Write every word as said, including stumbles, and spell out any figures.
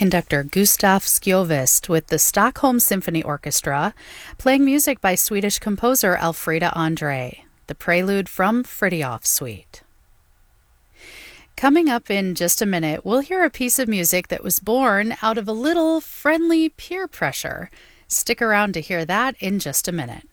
conductor Gustav Sjöwist with the Stockholm Symphony Orchestra, playing music by Swedish composer Alfreda Andre, the prelude from Fritiof Suite. Coming up in just a minute, we'll hear a piece of music that was born out of a little friendly peer pressure. Stick around to hear that in just a minute.